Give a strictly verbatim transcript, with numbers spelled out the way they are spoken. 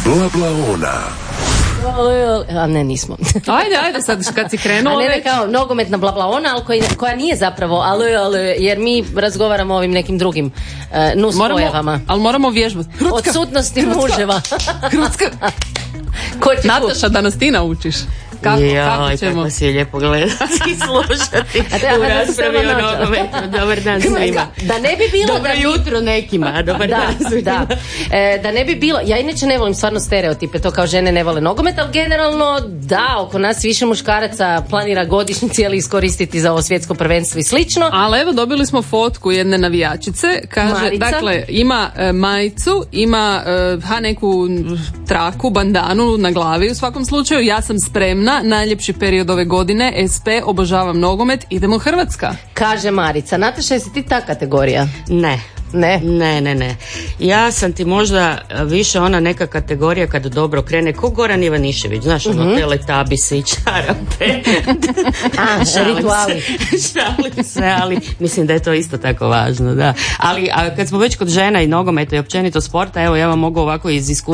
Blablaona. A ne, nismo. Ajde, ajde sad kad si krenuo. A ne, ne, kao nogometna blablaona, ali koja, koja nije zapravo, ali, ali, jer mi razgovaramo o ovim nekim drugim uh, nuspojavama. Ali moramo vježbati. Odsutnosti muževa. Hrvatska. Nataša, da nas ti naučiš. Kako, Jaj, kako ćemo? kako si je lijepo gledati i slušati u raspravi o nogometu. Dobar dan svima. Da ne bi bilo... Dobro da jutro nekima, dobar da, dan svima. Da. E, da ne bi bilo... Ja inače ne volim stvarno stereotipe, to kao žene ne vole nogomet, ali generalno da, oko nas više muškaraca planira godišnji cijeli iskoristiti za ovo svjetsko prvenstvo i slično. Ali evo, dobili smo fotku jedne navijačice. Kaže, Marica. dakle, ima e, majicu, ima e, ha, neku traku, bandanu na glavi u svakom slučaju. Ja sam spremna. Najljepši period ove godine, es pe, obožavam nogomet, idemo Hrvatska. Kaže Marica. Nataša, jesi ti ta kategorija? Ne. Ne? Ne, ne, ne. Ja sam ti možda više ona neka kategorija kad dobro krene, ko Goran Ivanišević, znaš, ono, mm-hmm. teletabise i čarape. A, šalim rituali. Se, šalim se, ali mislim da je to isto tako važno, da. Ali a kad smo već kod žena i nogometa i općenito sporta, evo ja vam mogu ovako iz iskustva